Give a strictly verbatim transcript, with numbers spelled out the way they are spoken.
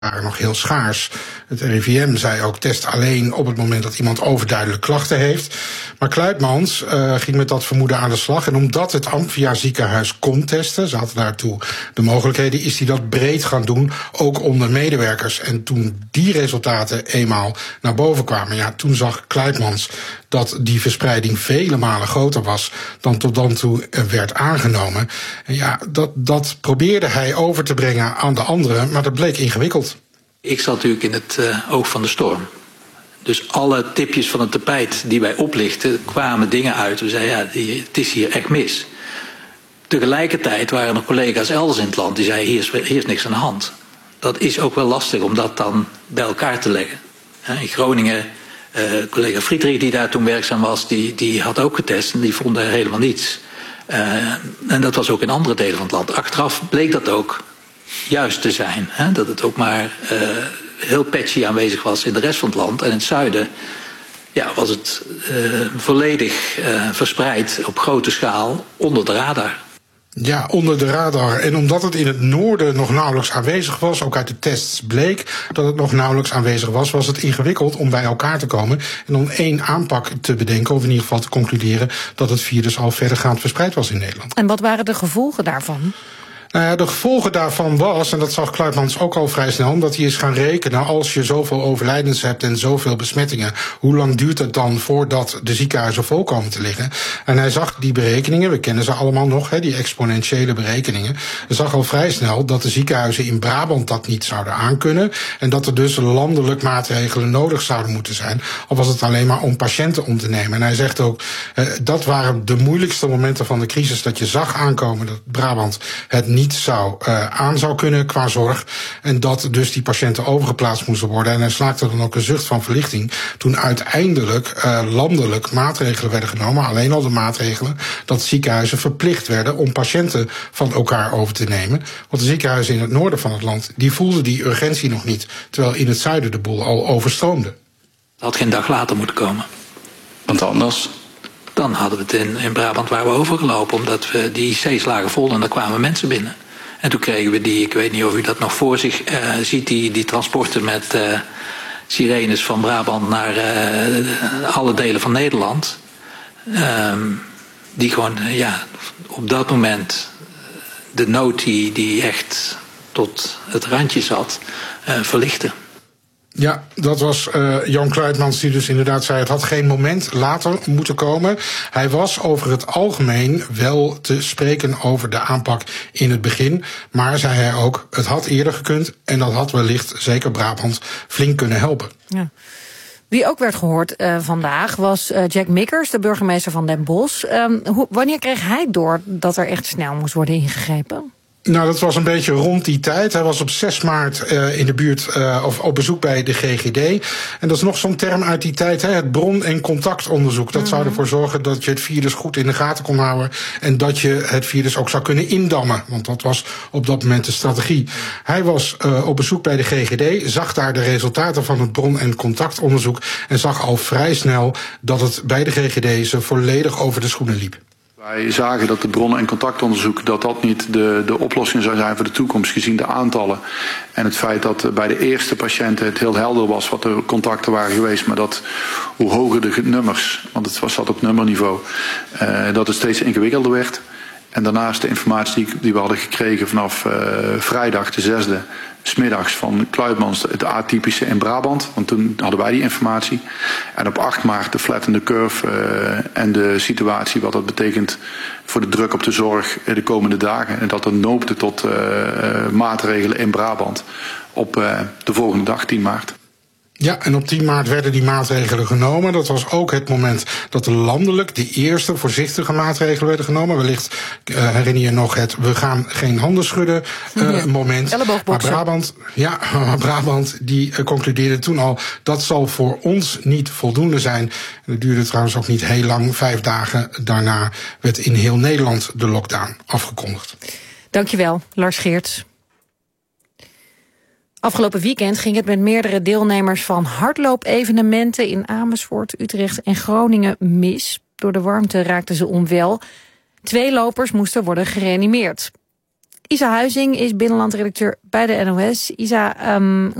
waren nog heel schaars. Het R I V M zei ook, test alleen op het moment dat iemand overduidelijk klachten heeft. Maar Kluitmans uh, ging met dat vermoeden aan de slag. En omdat het Amphia ziekenhuis kon testen, ze hadden daartoe de mogelijkheden, is hij dat breed gaan doen, ook onder medewerkers. En toen die resultaten eenmaal naar boven kwamen, ja, toen zag Kluitmans dat die verspreiding vele malen groter was dan tot dan toe werd aangenomen. En ja, dat, dat probeerde hij over te brengen aan de anderen, maar dat bleek ingewikkeld. Ik zat natuurlijk in het uh, oog van de storm. Dus alle tipjes van het tapijt die wij oplichten, kwamen dingen uit. We zeiden, ja, die, het is hier echt mis. Tegelijkertijd waren er collega's elders in het land die zeiden, hier is, hier is niks aan de hand. Dat is ook wel lastig om dat dan bij elkaar te leggen. In Groningen, uh, collega Friedrich die daar toen werkzaam was, die, die had ook getest en die vond er helemaal niets. Uh, en dat was ook in andere delen van het land. Achteraf bleek dat ook juist te zijn. Hè? Dat het ook maar uh, heel patchy aanwezig was in de rest van het land. En in het zuiden ja, was het uh, volledig uh, verspreid op grote schaal onder de radar. Ja, onder de radar. En omdat het in het noorden nog nauwelijks aanwezig was, ook uit de tests bleek dat het nog nauwelijks aanwezig was, was het ingewikkeld om bij elkaar te komen en om één aanpak te bedenken, of in ieder geval te concluderen dat het virus al verdergaand verspreid was in Nederland. En wat waren de gevolgen daarvan? Nou ja, de gevolgen daarvan was, en dat zag Kluitmans ook al vrij snel, omdat hij is gaan rekenen, als je zoveel overlijdens hebt en zoveel besmettingen, hoe lang duurt het dan voordat de ziekenhuizen vol komen te liggen? En hij zag die berekeningen, we kennen ze allemaal nog, hè, die exponentiële berekeningen. Hij zag al vrij snel dat de ziekenhuizen in Brabant dat niet zouden aankunnen en dat er dus landelijk maatregelen nodig zouden moeten zijn, al was het alleen maar om patiënten om te nemen. En hij zegt ook, eh, dat waren de moeilijkste momenten van de crisis, dat je zag aankomen dat Brabant het niet niet zou, uh, aan zou kunnen qua zorg. En dat dus die patiënten overgeplaatst moesten worden. En hij slaakte dan ook een zucht van verlichting toen uiteindelijk uh, landelijk maatregelen werden genomen. Alleen al de maatregelen dat ziekenhuizen verplicht werden om patiënten van elkaar over te nemen. Want de ziekenhuizen in het noorden van het land, die voelden die urgentie nog niet. Terwijl in het zuiden de boel al overstroomde. Dat had geen dag later moeten komen. Want anders? Dan hadden we het in, in Brabant waar we overgelopen, omdat we die I C's lagen vol en daar kwamen mensen binnen. En toen kregen we die, ik weet niet of u dat nog voor zich uh, ziet, die, die transporten met uh, sirenes van Brabant naar uh, alle delen van Nederland. Um, die gewoon, uh, ja, op dat moment de nood die, die echt tot het randje zat, uh, verlichten. Ja, dat was uh, Jan Kluitmans die dus inderdaad zei, het had geen moment later moeten komen. Hij was over het algemeen wel te spreken over de aanpak in het begin. Maar zei hij ook, het had eerder gekund en dat had wellicht, zeker Brabant, flink kunnen helpen. Ja. Wie ook werd gehoord uh, vandaag was uh, Jack Mikkers, de burgemeester van Den Bosch. Um, hoe, wanneer kreeg hij door dat er echt snel moest worden ingegrepen? Nou, dat was een beetje rond die tijd. Hij was op zes maart uh, in de buurt, uh, of op bezoek bij de G G D. En dat is nog zo'n term uit die tijd, hè, het bron- en contactonderzoek. Dat mm-hmm. zou ervoor zorgen dat je het virus goed in de gaten kon houden en dat je het virus ook zou kunnen indammen. Want dat was op dat moment de strategie. Hij was uh, op bezoek bij de G G D, zag daar de resultaten van het bron- en contactonderzoek en zag al vrij snel dat het bij de G G D ze volledig over de schoenen liep. Wij zagen dat de bronnen- en contactonderzoek dat dat niet de, de oplossing zou zijn voor de toekomst, gezien de aantallen. En het feit dat bij de eerste patiënten het heel helder was wat de contacten waren geweest, maar dat hoe hoger de nummers, want het was zat op nummerniveau, uh, dat het steeds ingewikkelder werd. En daarnaast de informatie die, die we hadden gekregen vanaf uh, vrijdag de zesde, 's middags van Kluitmans, het atypische in Brabant. Want toen hadden wij die informatie. En op acht maart de flattende curve uh, en de situatie, wat dat betekent voor de druk op de zorg de komende dagen. En dat dat noopte tot uh, uh, maatregelen in Brabant op uh, de volgende dag, tien maart. Ja, en op tien maart werden die maatregelen genomen. Dat was ook het moment dat er landelijk de eerste voorzichtige maatregelen werden genomen. Wellicht uh, herinner je nog het we gaan geen handen schudden uh, ja. moment. Maar Brabant, ja, maar Brabant die uh, concludeerde toen al, dat zal voor ons niet voldoende zijn. En dat duurde trouwens ook niet heel lang. Vijf dagen daarna werd in heel Nederland de lockdown afgekondigd. Dankjewel, Lars Geerts. Afgelopen weekend ging het met meerdere deelnemers van hardloopevenementen in Amersfoort, Utrecht en Groningen mis. Door de warmte raakten ze onwel. Twee lopers moesten worden gereanimeerd. Isa Huizing is binnenlandredacteur bij de N O S. Isa, um,